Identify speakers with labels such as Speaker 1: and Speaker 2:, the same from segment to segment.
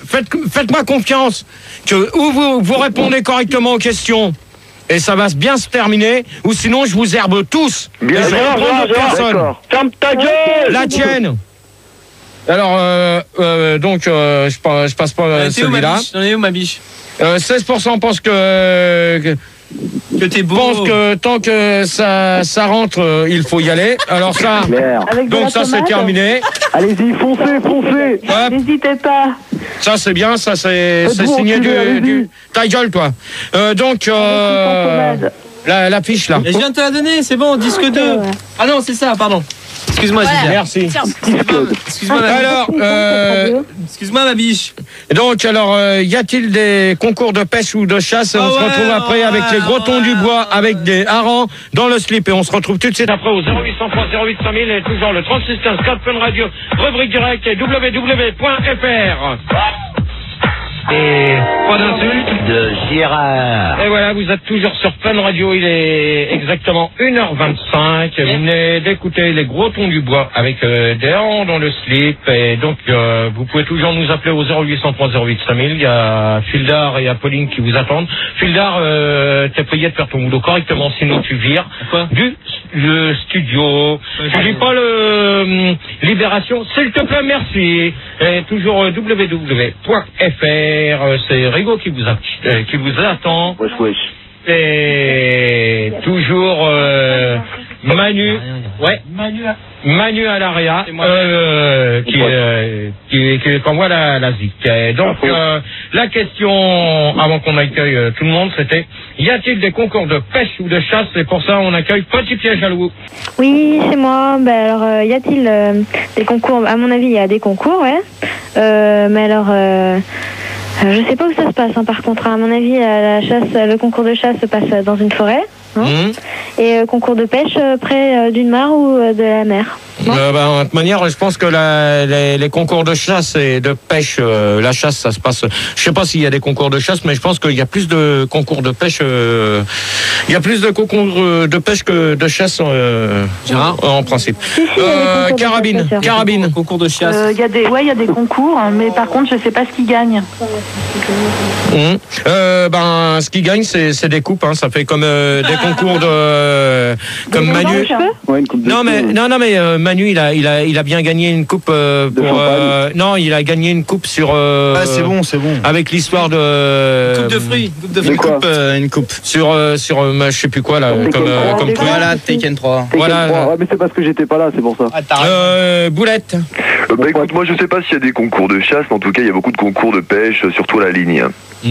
Speaker 1: faites-moi confiance, que ou vous répondez correctement aux questions, et ça va bien se terminer, ou sinon je vous herbe tous.
Speaker 2: Bien,
Speaker 1: et je reprends d'autres personnes.
Speaker 2: Ferme ta gueule.
Speaker 1: La tienne. Alors, donc, je passe pas celui-là.
Speaker 3: J'en ai où ma biche
Speaker 1: 16% pensent que
Speaker 3: t'es beau.
Speaker 1: Pense que tant que ça rentre, il faut y aller. Alors ça, donc ça c'est terminé.
Speaker 4: Allez-y, foncez.
Speaker 5: N'hésitez pas.
Speaker 1: Ça c'est bien, ça c'est signé du... Ta gueule toi. Donc, la fiche là.
Speaker 3: Et je viens de te la donner, c'est bon, disque 2. Ah non, c'est ça, pardon. Excuse-moi,
Speaker 1: voilà.
Speaker 3: Gilles.
Speaker 1: Merci.
Speaker 3: Excuse-moi, excuse-moi, ma biche.
Speaker 1: Donc, alors, y a-t-il des concours de pêche ou de chasse? On se retrouve après avec les gros tons du bois, avec des harengs dans le slip. Et on se retrouve tout de suite après au 0803 08 5000 et toujours le 36 15 4 Fun Radio, rubrique directe et www.fr. Et pas d'insulte
Speaker 6: de Gérard.
Speaker 1: Et voilà, vous êtes toujours sur Fun Radio, il est exactement 1h25. Vous venez d'écouter les gros tons du bois avec des harengs dans le slip. Et donc, vous pouvez toujours nous appeler au 0803 08 5000. Il y a Fildar et Apolline qui vous attendent. Fildar, t'es prié de faire ton boulot correctement, sinon tu vires le studio. Je dis pas le Libération, s'il te plaît, merci. Et toujours www.fr. C'est Rigo qui vous attend.
Speaker 4: Wesh.
Speaker 1: Et toujours Manu. Ouais. Manu à l'AREA qui envoie la ZIC. Et donc la question avant qu'on accueille tout le monde, c'était: y a-t-il des concours de pêche ou de chasse? Et pour ça on accueille Petit Piège à loup.
Speaker 5: Oui, c'est moi. Alors y a-t-il des concours? À mon avis il y a des concours, ouais. Mais alors je sais pas où ça se passe, hein, par contre. À mon avis, le concours de chasse se passe dans une forêt. Hein, et concours de pêche près d'une mare ou de la mer.
Speaker 1: De toute manière, je pense que les concours de chasse et de pêche, la chasse, ça se passe. Je sais pas s'il y a des concours de chasse, mais je pense qu'il y a plus de concours de pêche. Il y a plus de concours de pêche que de chasse en principe. Carabine.
Speaker 3: Concours de chasse.
Speaker 7: Il y a des concours, mais par contre, je sais pas ce qu'ils gagnent.
Speaker 1: Ce qui gagne, c'est des coupes. Hein. Ça fait comme des concours de comme Manu. Non mais Manu, il a bien gagné une coupe non, il a gagné une coupe sur.
Speaker 8: C'est bon.
Speaker 1: Avec l'histoire de.
Speaker 3: Coupe de fruits.
Speaker 8: Une coupe.
Speaker 1: Sur je sais plus quoi là, comme truc.
Speaker 8: Voilà, Taken 3.
Speaker 1: Voilà.
Speaker 4: Ouais, mais c'est parce que j'étais pas là, c'est pour ça.
Speaker 1: Boulette.
Speaker 2: Écoute, moi je sais pas s'il y a des concours de chasse, mais en tout cas il y a beaucoup de concours de pêche, surtout à la ligne.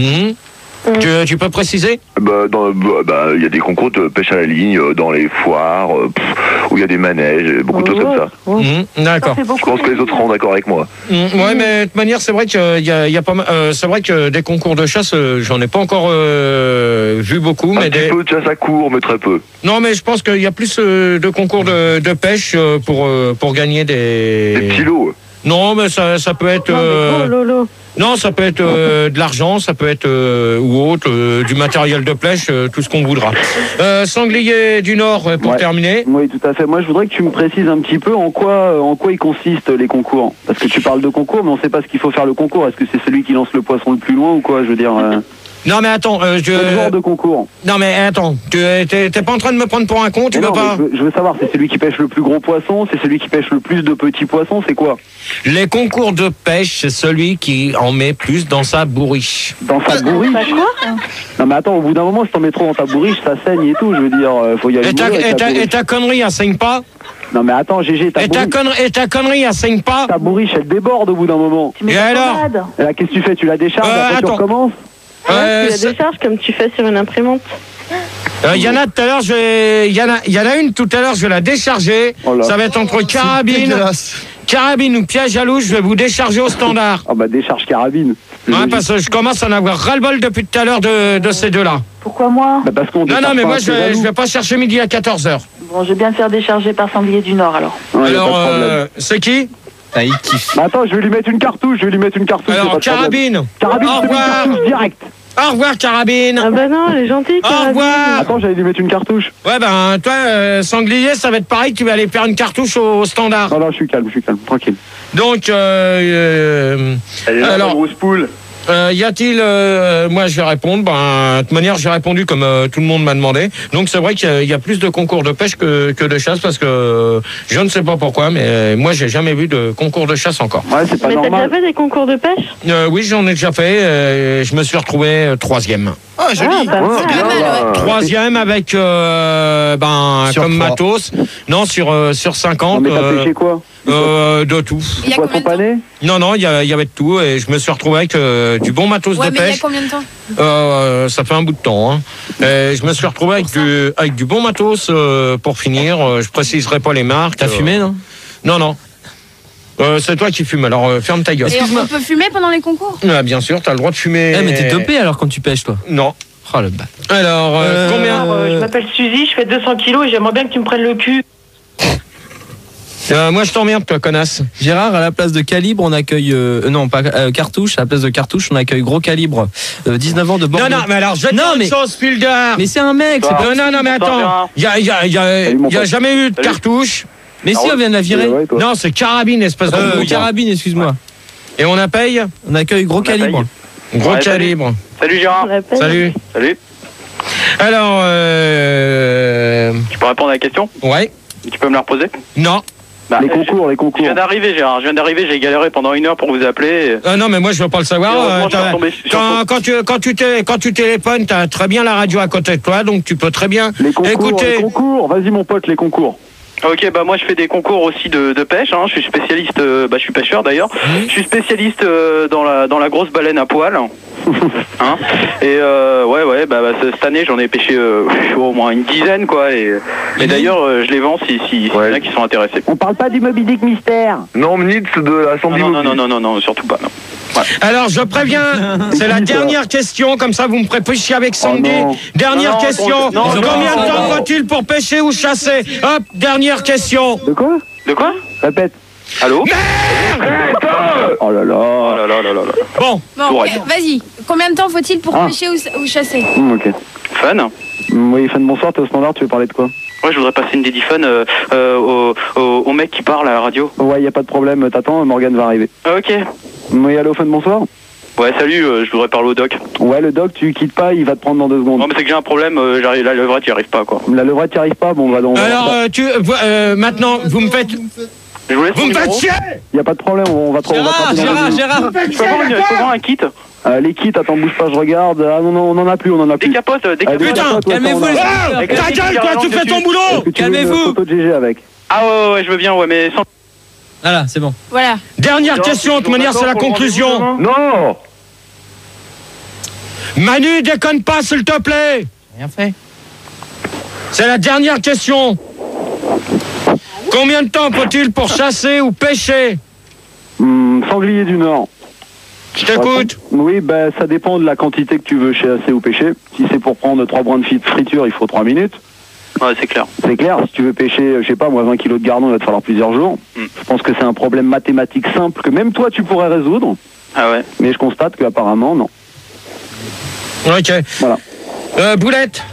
Speaker 1: Tu peux préciser?
Speaker 2: Il y a des concours de pêche à la ligne dans les foires, où il y a des manèges, beaucoup de choses comme ça.
Speaker 1: D'accord.
Speaker 2: Je pense que les autres seront d'accord avec moi.
Speaker 1: Ouais, mais de toute manière, c'est vrai qu'il y a pas mal. C'est vrai que des concours de chasse, j'en ai pas encore vu beaucoup, mais
Speaker 2: un petit peu de chasse à court, mais très peu.
Speaker 1: Non, mais je pense qu'il y a plus de concours de pêche pour gagner des
Speaker 2: petits lots.
Speaker 1: Non, mais ça peut être. Non, ça peut être de l'argent, ça peut être ou autre, du matériel de pêche, tout ce qu'on voudra. Sanglier du Nord pour terminer.
Speaker 4: Oui, tout à fait. Moi, je voudrais que tu me précises un petit peu en quoi ils consistent les concours. Parce que tu parles de concours, mais on ne sait pas ce qu'il faut faire le concours. Est-ce que c'est celui qui lance le poisson le plus loin ou quoi? Je veux dire.
Speaker 1: Non mais attends,
Speaker 4: Quel genre de concours?
Speaker 1: Non mais attends, t'es pas en train de me prendre pour un con, tu veux pas?
Speaker 4: Je veux savoir, c'est celui qui pêche le plus gros poisson, c'est celui qui pêche le plus de petits poissons, c'est quoi?
Speaker 1: Les concours de pêche, c'est celui qui en met plus dans sa bourriche.
Speaker 4: Dans sa bourriche? Non mais attends, au bout d'un moment, si t'en mets trop dans ta bourriche, ça saigne et tout, je veux dire, faut y aller.
Speaker 1: Et ta connerie, elle saigne pas?
Speaker 4: Non mais attends, GG, ta
Speaker 1: connerie, elle saigne pas?
Speaker 4: Ta bourriche, elle déborde au bout d'un moment.
Speaker 5: Et alors?
Speaker 4: Qu'est-ce que tu fais? Tu la décharges, après tu recommences?
Speaker 5: Tu la décharges comme tu fais sur une imprimante.
Speaker 1: Il y en a tout à l'heure, il y en a une tout à l'heure, je vais la décharger. Ça va être entre carabine ou piège à loup, je vais vous décharger au standard.
Speaker 4: Ah bah décharge carabine.
Speaker 1: Ouais, parce que je commence à en avoir ras-le-bol depuis tout à l'heure de ces deux-là.
Speaker 7: Pourquoi moi?
Speaker 4: Parce qu'on
Speaker 1: Non, mais moi je vais pas chercher midi à 14h.
Speaker 7: Bon, je vais bien me faire décharger par Sanglier du Nord alors.
Speaker 1: Alors, c'est qui?
Speaker 4: Il kiffe. Attends, je vais lui mettre une cartouche,
Speaker 1: Alors, carabine.
Speaker 4: Carabine, c'est une cartouche direct.
Speaker 1: Au revoir, Carabine.
Speaker 5: Ah bah non, elle est gentille.
Speaker 1: Au revoir.
Speaker 4: Attends, j'allais lui mettre une cartouche.
Speaker 1: Ouais, ben, toi, Sanglier, ça va être pareil, tu vas aller faire une cartouche au standard.
Speaker 4: Non, je suis calme, tranquille.
Speaker 1: Donc, alors,
Speaker 4: grosse poule.
Speaker 1: y a-t-il, moi je vais répondre, de toute manière j'ai répondu comme tout le monde m'a demandé, donc c'est vrai qu'il y a plus de concours de pêche que de chasse parce que je ne sais pas pourquoi, mais moi j'ai jamais vu de concours de chasse encore.
Speaker 4: Ouais, c'est pas
Speaker 5: Mais
Speaker 4: normal.
Speaker 5: t'as déjà fait des concours de pêche?
Speaker 1: Oui, j'en ai déjà fait, je me suis retrouvé 3e.
Speaker 8: Ah, joli.
Speaker 5: Ah, bah,
Speaker 2: Ouais, bien, là.
Speaker 1: 3e avec,
Speaker 8: Sur
Speaker 1: comme
Speaker 8: 3.
Speaker 1: matos, non, sur 50,
Speaker 4: Non, mais t'as pêché quoi?
Speaker 1: de tout.
Speaker 6: Il y a combien
Speaker 4: Poisson
Speaker 6: de temps?
Speaker 4: pané?
Speaker 1: Non, il y avait de tout et je me suis retrouvé avec du bon matos
Speaker 6: Ouais,
Speaker 1: de
Speaker 6: mais il y a
Speaker 1: pêche.
Speaker 6: combien de temps?
Speaker 1: Ça fait un bout de temps. Hein. Et je me suis retrouvé avec du bon matos pour finir. Je préciserai pas les marques.
Speaker 3: T'as fumé, non?
Speaker 1: Non. C'est toi qui fumes, alors ferme ta gueule.
Speaker 6: Et on peut fumer pendant les concours?
Speaker 1: Bien sûr, t'as le droit de fumer.
Speaker 3: Eh, mais t'es dopé alors quand tu pêches, toi.
Speaker 1: Non.
Speaker 3: Oh le bat.
Speaker 1: Alors, combien
Speaker 7: Je m'appelle Suzy, je fais 200 kilos et j'aimerais bien que tu me prennes le cul.
Speaker 1: Moi, je t'emmerde, toi, connasse.
Speaker 3: Gérard, à la place de calibre, on accueille... non, pas cartouche. À la place de cartouche, on accueille gros calibre. 19 ans de Bordeaux.
Speaker 1: Non, mais alors, je te dis
Speaker 3: Non,
Speaker 1: une
Speaker 3: mais-
Speaker 1: chose, Fildar.
Speaker 3: Mais c'est un mec, c'est pas...
Speaker 1: Non, mais attends. Il y a jamais eu de cartouche.
Speaker 3: Mais si, on vient de la virer.
Speaker 4: Ouais, toi.
Speaker 1: Non, c'est carabine, espèce de brouillard.
Speaker 3: Carabine, excuse-moi.
Speaker 1: Et on la paye
Speaker 3: On accueille gros calibre.
Speaker 1: Gros
Speaker 2: Ouais,
Speaker 1: calibre.
Speaker 2: Salut Gérard.
Speaker 5: on l'appelle.
Speaker 1: Salut.
Speaker 2: Salut.
Speaker 1: Alors,
Speaker 2: Tu peux répondre à la question?
Speaker 1: ouais.
Speaker 2: Tu peux me la reposer?
Speaker 1: Non.
Speaker 4: Les concours.
Speaker 2: Je viens d'arriver, Gérard. J'ai galéré pendant 1 heure pour vous appeler.
Speaker 1: Non, mais moi je veux pas le savoir.
Speaker 2: Heureusement, je suis retombé sur-
Speaker 1: Quand tu téléphones, t'as très bien la radio à côté de toi, donc tu peux très bien
Speaker 4: Les
Speaker 1: écouter.
Speaker 4: concours. Vas-y, mon pote, les concours.
Speaker 2: Ok, bah moi je fais des concours aussi de pêche. Hein. Je suis spécialiste. Je suis pêcheur d'ailleurs. Je suis spécialiste dans la grosse baleine à poil. Hein. Et ouais, cette année j'en ai pêché au moins une dizaine quoi. Et d'ailleurs je les vends si y en a qui sont intéressés.
Speaker 4: On parle pas du Moby Dick mystère.
Speaker 2: Non, Nitz de la Sandy. Non, surtout pas. Non. Ouais.
Speaker 1: Alors je préviens, c'est la dernière question, comme ça vous me ferez pêcher avec Sandy.
Speaker 4: non.
Speaker 1: Dernière
Speaker 2: Non,
Speaker 1: question.
Speaker 2: non,
Speaker 1: Combien
Speaker 2: non,
Speaker 1: de temps
Speaker 2: non.
Speaker 1: faut-il pour pêcher ou chasser? Hop, dernière question.
Speaker 4: De quoi?
Speaker 2: De quoi?
Speaker 4: Répète.
Speaker 2: Allô?
Speaker 4: Oh là là.
Speaker 2: Oh là là là là là.
Speaker 1: Bon,
Speaker 6: Bon,
Speaker 2: Bon,
Speaker 6: ok, vas-y. Combien de temps faut-il pour
Speaker 4: Ah.
Speaker 6: pêcher ou chasser?
Speaker 4: Ok.
Speaker 2: Fun.
Speaker 4: Oui, fan, bonsoir, t'es au standard, tu veux parler de quoi?
Speaker 2: Ouais, je voudrais passer une dédie fun au mec qui parle à la radio.
Speaker 4: Ouais, y a pas de problème, t'attends, Morgane va arriver.
Speaker 2: Ok.
Speaker 4: Oui, allô, fan, bonsoir?
Speaker 2: Ouais, salut, je voudrais parler au doc.
Speaker 4: Ouais, le doc, tu quittes pas, il va te prendre dans 2 secondes.
Speaker 2: Non, mais c'est que j'ai un problème, la levrette, j'y arrive pas, quoi.
Speaker 4: La levrette, t'y arrive pas, bon, va donc.
Speaker 1: alors maintenant vous me faites
Speaker 2: Je vous laisse mon numéro.
Speaker 1: chier.
Speaker 4: Y a pas de problème, on va te
Speaker 3: Gérard,
Speaker 4: frapper dans 2 secondes.
Speaker 3: Gérard.
Speaker 2: Je peux avoir un kit?
Speaker 4: Les kits, attends, bouge pas, je regarde. Ah non, on en a plus.
Speaker 2: Des capotes, des
Speaker 4: Allez,
Speaker 2: capotes.
Speaker 1: Putain,
Speaker 4: toi,
Speaker 3: calmez-vous,
Speaker 4: ça, on
Speaker 3: les
Speaker 4: a.
Speaker 1: Oh,
Speaker 2: Avec
Speaker 1: ta
Speaker 2: la
Speaker 1: gueule,
Speaker 2: petite
Speaker 1: toi, tu
Speaker 2: garde
Speaker 1: fais ton
Speaker 2: dessus.
Speaker 4: Est-ce
Speaker 1: boulot.
Speaker 4: que tu veux une
Speaker 3: Calmez-vous.
Speaker 4: photo de GG avec?
Speaker 2: Ah ouais, je veux bien, ouais, mais sans...
Speaker 3: Voilà, c'est bon.
Speaker 6: Voilà.
Speaker 1: Dernière question, de toute manière c'est la conclusion.
Speaker 2: Non.
Speaker 1: Manu, déconne pas s'il te plaît.
Speaker 3: Rien fait.
Speaker 1: C'est la dernière question. Combien de temps faut-il pour chasser ou pêcher?
Speaker 4: Sanglier du Nord.
Speaker 1: Je t'écoute.
Speaker 4: Oui, ben ça dépend de la quantité que tu veux chasser ou pêcher. Si c'est pour prendre 3 brins de friture, il faut 3 minutes.
Speaker 2: Ouais, c'est clair.
Speaker 4: C'est clair, si tu veux pêcher, je sais pas, moi 20 kilos de gardon, il va te falloir plusieurs jours. Je pense que c'est un problème mathématique simple que même toi tu pourrais résoudre,
Speaker 2: Ah ouais.
Speaker 4: mais je constate qu'apparemment non.
Speaker 1: Ok.
Speaker 4: Voilà.
Speaker 1: Boulette.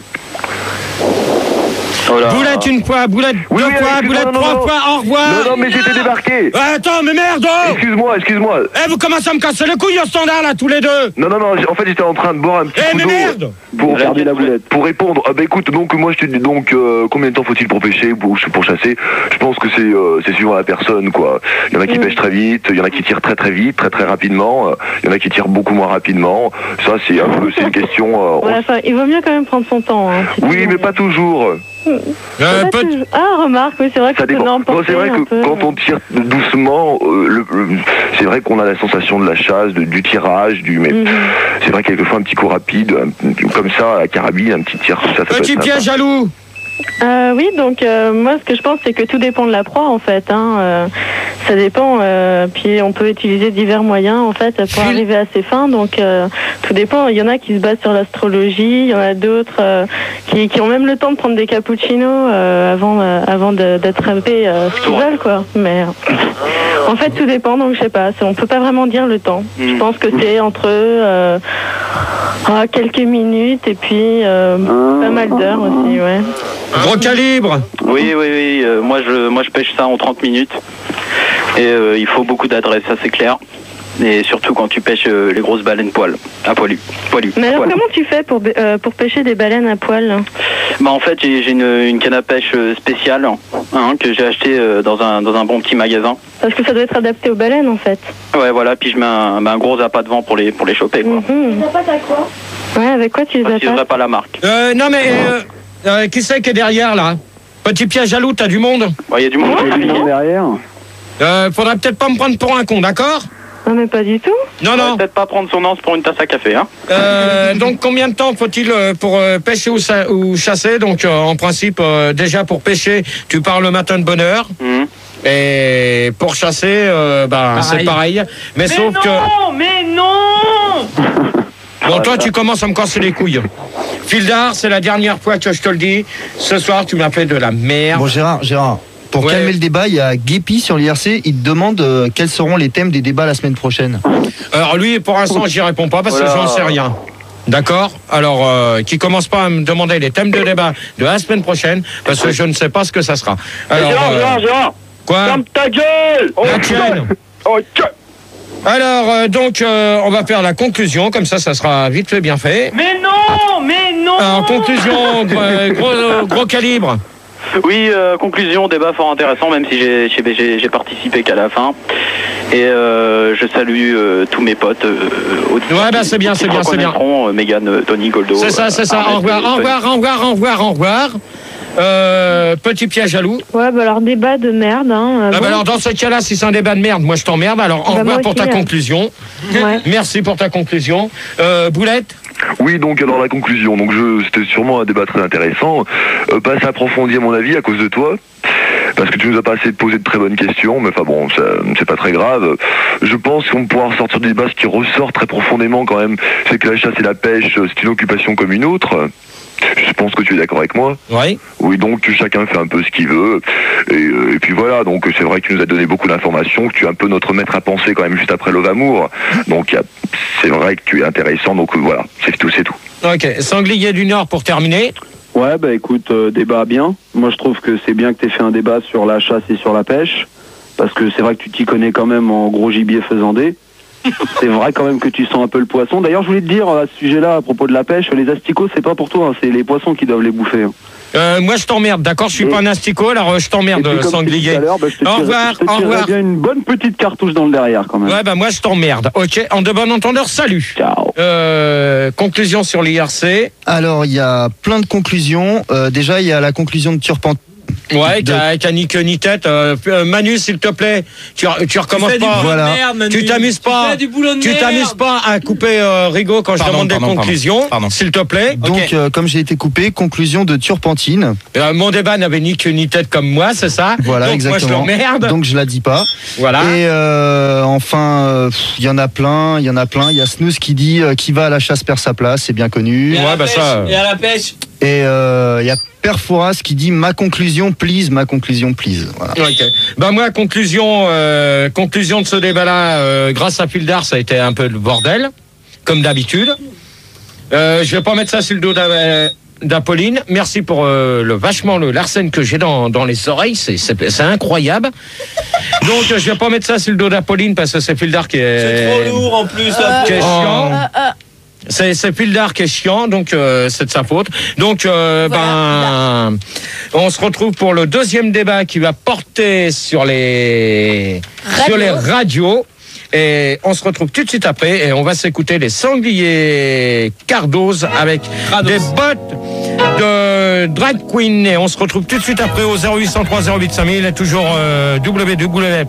Speaker 2: Oh là.
Speaker 1: Boulette une fois, Boulette
Speaker 2: Oui,
Speaker 1: deux
Speaker 2: oui,
Speaker 1: fois,
Speaker 2: excuse-moi,
Speaker 1: Boulette
Speaker 2: non,
Speaker 1: 3
Speaker 2: non.
Speaker 1: fois, au revoir.
Speaker 2: Non, mais j'étais débarqué.
Speaker 1: Attends, mais merde.
Speaker 2: Excuse-moi.
Speaker 1: Eh, vous commencez à me casser les couilles au standard là, tous les deux.
Speaker 2: Non, en fait j'étais en train de boire un petit
Speaker 1: Eh,
Speaker 2: coup
Speaker 1: mais
Speaker 2: d'eau.
Speaker 1: merde.
Speaker 2: Pour
Speaker 4: Regardez la boulette.
Speaker 2: Pour répondre, bah écoute, donc moi je te dis donc combien de temps faut-il pour pêcher, pour chasser? Je pense que c'est suivant la personne quoi. Il y en a qui pêchent très vite, il y en a qui tirent très très vite, très rapidement, il y en a qui tirent beaucoup moins rapidement. Ça c'est une question.
Speaker 5: Ouais, enfin, il vaut mieux quand même prendre son temps. Hein,
Speaker 2: Oui, mais pas toujours.
Speaker 5: Pas toujours. Ah, remarque, oui, c'est vrai que
Speaker 2: Ça
Speaker 5: tu peux
Speaker 2: dépend. Non,
Speaker 5: l'emporter
Speaker 2: c'est vrai
Speaker 5: un
Speaker 2: que
Speaker 5: peu.
Speaker 2: quand on tire doucement, c'est vrai qu'on a la sensation de la chasse, du tirage, mais c'est vrai quelquefois un petit coup rapide, comme ça, à la carabine, un petit tir, ça peut
Speaker 1: Petit
Speaker 2: être
Speaker 1: piège
Speaker 2: sympa.
Speaker 1: jaloux.
Speaker 5: Oui, donc moi ce que je pense c'est que tout dépend de la proie en fait. Hein, ça dépend. Puis on peut utiliser divers moyens en fait pour arriver à ses fins. Donc tout dépend. Il y en a qui se basent sur l'astrologie. Il y en a d'autres qui ont même le temps de prendre des cappuccinos avant d'attraper ce qu'ils veulent quoi. Mais en fait tout dépend. Donc je sais pas. On peut pas vraiment dire le temps. Je pense que c'est entre Quelques minutes et puis pas mal d'heures aussi, ouais.
Speaker 1: Gros calibre.
Speaker 2: Oui. Moi, je pêche ça en 30 minutes. Et il faut beaucoup d'adresse, ça c'est clair. Et surtout quand tu pêches les grosses baleines à poilu.
Speaker 5: Mais alors comment tu fais pour pêcher des baleines à poil?
Speaker 2: Bah en fait j'ai une canne à pêche spéciale que j'ai acheté dans un bon petit magasin.
Speaker 5: Parce que ça doit être adapté aux baleines en fait.
Speaker 2: Ouais voilà, puis je mets un gros appât devant pour les choper quoi.
Speaker 5: Les appâts à quoi? Ouais, avec quoi tu les appâtes?
Speaker 2: Je dirais pas la marque.
Speaker 1: Non mais qui c'est qui est derrière là? Petit piège à loup, t'as du monde?
Speaker 2: Ouais, y a du monde
Speaker 4: derrière.
Speaker 1: Faudrait peut-être pas me prendre pour un con, d'accord?
Speaker 5: Non mais pas du tout.
Speaker 1: Non.
Speaker 2: Peut-être pas prendre son anse pour une tasse à café, hein.
Speaker 1: Donc combien de temps faut-il pour pêcher ou chasser? Donc en principe, déjà pour pêcher, tu pars le matin de bonne heure. Et pour chasser, c'est pareil. Mais sauf que...
Speaker 9: Mais non.
Speaker 1: Bon, toi, tu commences à me casser les couilles. Fildar, c'est la dernière fois que je te le dis. Ce soir, tu m'as fait de la merde.
Speaker 8: Bon, Gérard, pour calmer le débat, il y a Guépi sur l'IRC. Il te demande quels seront les thèmes des débats la semaine prochaine.
Speaker 1: Alors lui, pour l'instant, j'y réponds pas parce que j'en sais rien. D'accord? Alors, qui commence pas à me demander les thèmes de débat de la semaine prochaine parce que je ne sais pas ce que ça sera. Alors,
Speaker 2: Gérard.
Speaker 1: Quoi?
Speaker 2: Ferme ta gueule.
Speaker 1: La tienne. Alors, on va faire la conclusion, comme ça sera vite fait, bien fait.
Speaker 9: Mais non.
Speaker 1: Alors, conclusion, gros calibre.
Speaker 2: Oui, conclusion, débat fort intéressant, même si j'ai participé qu'à la fin. Et je salue tous mes potes.
Speaker 1: Ouais, bah c'est bien.
Speaker 2: Mégane, Tony, Goldo.
Speaker 1: C'est ça. Au revoir. Petit piège à loup.
Speaker 5: Ouais, bah alors débat de merde.
Speaker 1: Alors dans ce cas-là, si c'est un débat de merde, moi je t'emmerde. Alors au revoir pour ta conclusion.
Speaker 5: Ouais.
Speaker 1: Merci pour ta conclusion. Boulette.
Speaker 10: Oui, donc alors la conclusion. Donc c'était sûrement un débat très intéressant. Pas assez approfondi à mon avis à cause de toi. Parce que tu nous as pas assez posé de très bonnes questions, mais enfin bon, c'est pas très grave. Je pense qu'on pourra ressortir du débat. Ce qui ressort très profondément quand même, c'est que la chasse et la pêche, c'est une occupation comme une autre. Je pense que tu es d'accord avec moi.
Speaker 1: Oui.
Speaker 10: Oui, donc chacun fait un peu ce qu'il veut. Et puis voilà, donc c'est vrai que tu nous as donné beaucoup d'informations, que tu es un peu notre maître à penser quand même juste après Love Amour. Donc c'est vrai que tu es intéressant, donc voilà, c'est tout.
Speaker 1: Ok, Sanglier du Nord pour terminer.
Speaker 4: Ouais, bah écoute, débat bien. Moi je trouve que c'est bien que tu aies fait un débat sur la chasse et sur la pêche. Parce que c'est vrai que tu t'y connais quand même en gros gibier faisandé. C'est vrai quand même que tu sens un peu le poisson. D'ailleurs, je voulais te dire à ce sujet-là, à propos de la pêche, les asticots, c'est pas pour toi, hein, c'est les poissons qui doivent les bouffer.
Speaker 1: Moi, je t'emmerde, d'accord? Je suis pas un asticot, alors je t'emmerde, Sanglier.
Speaker 4: Au revoir. Bien une bonne petite cartouche dans le derrière, quand même.
Speaker 1: Ouais, bah moi, je t'emmerde. Ok, en de bon entendeur, salut.
Speaker 4: Ciao.
Speaker 1: Conclusion sur l'IRC.
Speaker 8: Alors, il y a plein de conclusions. Déjà, il y a la conclusion de Turpentine.
Speaker 1: Ouais, qu'à ni queue ni tête. Manu, s'il te plaît, tu recommences pas.
Speaker 8: Voilà.
Speaker 1: Tu t'amuses pas. Tu t'amuses pas à couper Rigaud quand je demande des conclusions. S'il te plaît.
Speaker 8: Donc, comme j'ai été coupé, conclusion de Turpentine.
Speaker 1: Mon débat n'avait ni queue ni tête comme moi, c'est ça?
Speaker 8: Voilà,
Speaker 1: donc,
Speaker 8: exactement.
Speaker 1: moi, je l'emmerde.
Speaker 8: Donc, je la dis pas.
Speaker 1: Voilà.
Speaker 8: Et enfin, il y en a plein. Il y a Snooze qui dit qui va à la chasse perd sa place, c'est bien connu.
Speaker 1: Ça.
Speaker 9: Et à la pêche.
Speaker 8: Et il y a Perfouras qui dit ma conclusion please. Voilà.
Speaker 1: Ok. Bah moi, conclusion de ce débat-là, grâce à Fildar, ça a été un peu le bordel, comme d'habitude. Je vais pas mettre ça sur le dos d'Apolline. Merci pour le l'arsène que j'ai dans les oreilles, c'est incroyable. Donc je vais pas mettre ça sur le dos d'Apolline parce que c'est Fildar qui est.
Speaker 9: C'est trop lourd en plus.
Speaker 1: Qui est chiant. C'est Fildar qui est chiant, donc c'est de sa faute. Donc on se retrouve pour le deuxième débat qui va porter sur les radios. Et on se retrouve tout de suite après et on va s'écouter les Sangliers Cardoz avec des bottes de drag queen. Et on se retrouve tout de suite après au 0803 08 5000 et toujours www